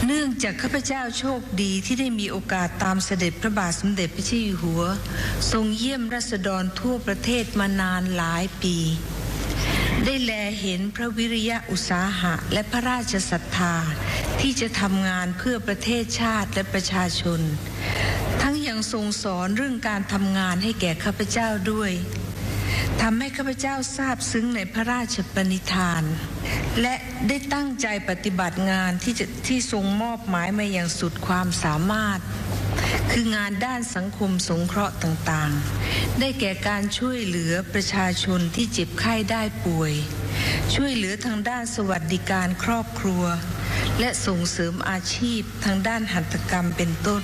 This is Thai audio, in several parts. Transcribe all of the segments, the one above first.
เนื่องจากข้าพเจ้าโชคดีที่ได้มีโอกาสตามเสด็จพระบาทสมเด็จพระเจ้าอยู่หัวทรงเยี่ยมราษฎรทั่วประเทศมานานหลายปีได้แลเห็นพระวิริยะอุตสาหะและพระราชศรัทธาที่จะทำงานเพื่อประเทศชาติและประชาชนทั้งยังทรงสอนเรื่องการทำงานให้แก่ข้าพเจ้าด้วยทำให้ข้าพเจ้าซาบซึ้งในพระราชปณิธานและได้ตั้งใจปฏิบัติงานที่ทรงมอบหมายมาอย่างสุดความสามารถคืองานด้านสังคมสงเคราะห์ต่างๆได้แก่การช่วยเหลือประชาชนที่เจ็บไข้ได้ป่วยช่วยเหลือทางด้านสวัสดิการครอบครัวและส่งเสริมอาชีพทางด้านหัตถกรรมเป็นต้น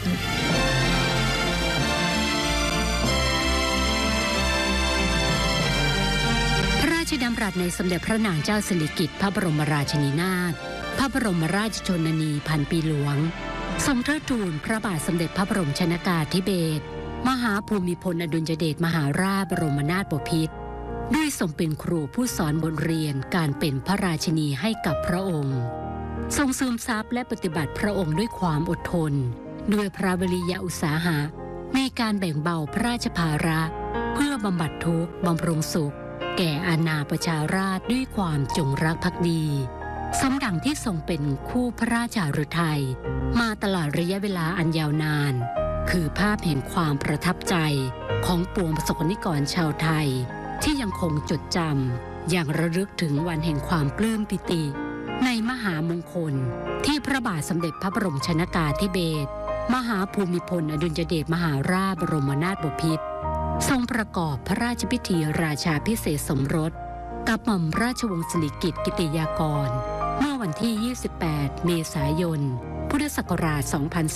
พระราชดำรัสในสมเด็จพระนางเจ้าสิริกิติ์พระบรมราชินีนาถพระบรมราชชนนีพันปีหลวงทรงเทิดทูนพระบาทสมเด็จพระบรมชนกาธิเบศรมหาภูมิพลอดุลยเดชมหาราชบรมนาถบพิตรด้วยทรงเป็นครูผู้สอนบทเรียนการเป็นพระราชินีให้กับพระองค์ทรงซึมซับและปฏิบัติพระองค์ด้วยความอดทนด้วยพระวิริยะอุตสาหะในการแบ่งเบาพระราชภาระเพื่อบำบัดทุกข์บำรุงสุขแก่อาณาประชาราษฎร์ด้วยความจงรักภักดีสมดังที่ทรงเป็นคู่พระราชฤทัยมาตลอดระยะเวลาอันยาวนานคือภาพเห็นความประทับใจของปวงประสบนิกรชาวไทยที่ยังคงจดจำอย่างระลึกถึงวันแห่งความปลื้มปิติในมหามงคลที่พระบาทสมเด็จพระบรมชนกาธิเบศรมหาภูมิพลอดุลยเดชมหาราชบรมนาถบพิตรทรงประกอบพระราชพิธีราชาภิเษกสมรสกับหม่อมราชวงศ์สิริกิติ์กิติยากรเมื่อวันที่ 28 เมษายน พุทธศักราช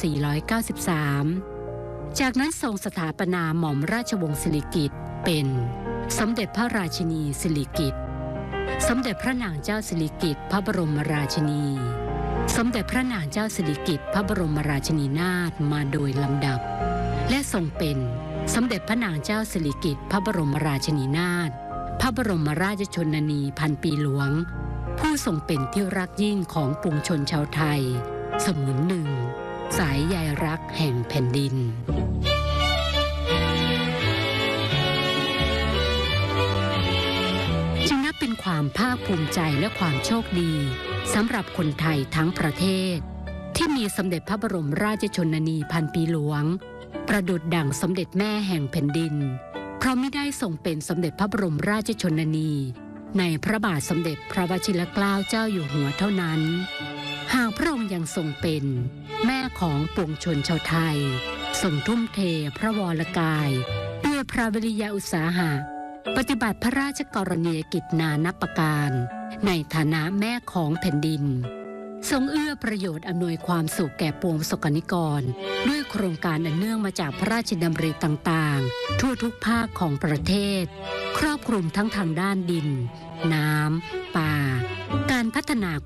2493 จากนั้นทรงสถาปนาหม่อมราชวงศ์สิริกิติ์เป็นสมเด็จพระราชินีสิริกิติ์สมเด็จพระนางเจ้าสิริกิติ์พระบรมราชินีสมเด็จพระนางเจ้าสิริกิติ์พระบรมราชินีนาถมาโดยลำดับและทรงเป็นสมเด็จพระนางเจ้าสิริกิติ์พระบรมราชินีนาถพระบรมราชชนนีพันปีหลวงผู้ทรงเป็นที่รักยิ่งของปวงชนชาวไทยเสมือนหนึ่งสายใยรักแห่งแผ่นดินจึงนับเป็นความภาคภูมิใจและความโชคดีสำหรับคนไทยทั้งประเทศที่มีสมเด็จพระบรมราชชนนีพันปีหลวงประดุจดั่งสมเด็จแม่แห่งแผ่นดินเพราะไม่ได้ทรงเป็นสมเด็จพระบรมราชชนนีในพระบาทสมเด็จพระวชิรเกล้าเจ้าอยู่หัวเท่านั้นหากพระองค์ยังทรงเป็นแม่ของปวงชนชาวไทยทรงทุ่มเทพระวรกายด้วยพระวิริยะอุตสาหะปฏิบัติพระราชกรณียกิจนานับประการในฐานะแม่ของแผ่นดินทรงเอื้อประโยชน์อำนวยความสุขแก่ปวงประสบนิกรด้วยโครงการอันเนื่องมาจากพระราชดำริต่างๆทั่วทุกภาคของประเทศครอบคลุมทั้งทางด้านดินน้ำป่าการพัฒนา